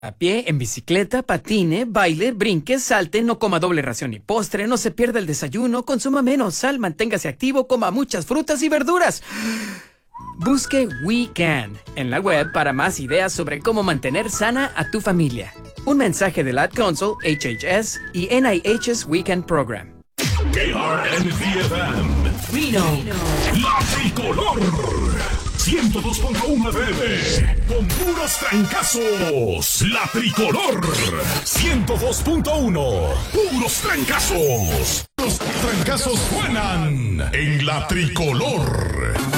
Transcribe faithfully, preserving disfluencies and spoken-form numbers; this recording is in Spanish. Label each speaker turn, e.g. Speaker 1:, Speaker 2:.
Speaker 1: A pie, en bicicleta, patine, baile, brinque, salte, no coma doble ración ni postre, no se pierda el desayuno, consuma menos sal, manténgase activo, coma muchas frutas y verduras. Busque We Can en la web para más ideas sobre cómo mantener sana a tu familia. Un mensaje del Ad Council, H H S y N I H's We Can Program.
Speaker 2: K R M V F M
Speaker 1: Reno.
Speaker 2: La Tricolor ciento dos punto uno F M con puros trancazos. La Tricolor ciento dos punto uno. Puros trancazos. Los trancazos suenan en La Tricolor.